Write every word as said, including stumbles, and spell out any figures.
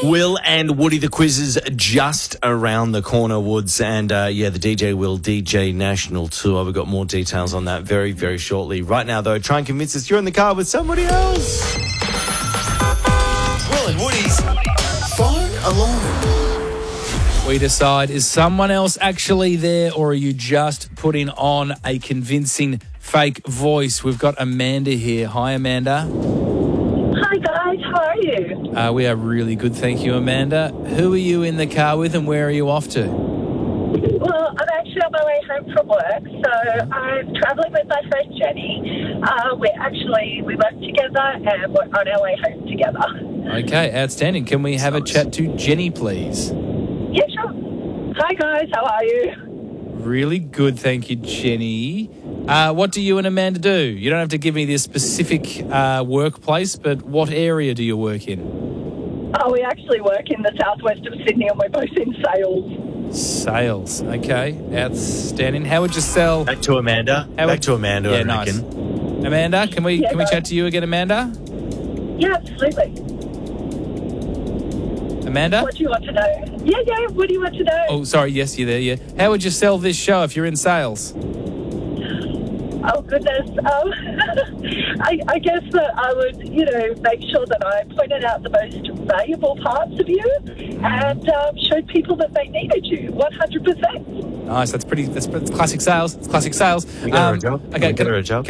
Will and Woody, the quiz is just around the corner, Woods. And, uh, yeah, the D J Will D J National Tour. We've got more details on that very, very shortly. Right now, though, try and convince us you're in the car with somebody else. Will and Woody's Phone Alarm. We decide, is someone else actually there, or are you just putting on a convincing fake voice? We've got Amanda here. Hi, Amanda. Hi guys, how are you? Uh, we are really good, thank you, Amanda. Who are you in the car with and where are you off to? Well, I'm actually on my way home from work, so I'm travelling with my friend Jenny. Uh, we're actually, we work together and we're on our way home together. Okay, outstanding. Can we have a chat to Jenny, please? Yeah, sure. Hi guys, how are you? Really good, thank you, Jenny. Uh, what do you and Amanda do? You don't have to give me the specific uh, workplace, but what area do you work in? Oh, we actually work in the southwest of Sydney and we're both in sales. Sales, okay, outstanding. How would you sell? Back to Amanda. How Back would- to Amanda, Yeah, I nice. reckon. Amanda, can we Yeah, can we go. chat to you again, Amanda? Yeah, absolutely. Amanda? What do you want to know? Yeah, yeah, what do you want to know? Oh, sorry, yes, you're there, yeah. How would you sell this show if you're in sales? Oh, goodness. Um, I, I guess that I would, you know, make sure that I pointed out the most valuable parts of you and um, showed people that they needed you, one hundred percent. Nice, that's pretty, that's, that's classic sales. It's classic sales. We got her a job. Okay, We got can, her a job.